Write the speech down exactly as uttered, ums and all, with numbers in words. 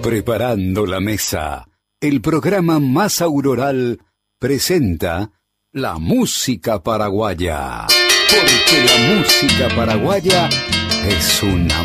Preparando la mesa, el programa más auroral presenta la música paraguaya. Porque la música paraguaya es una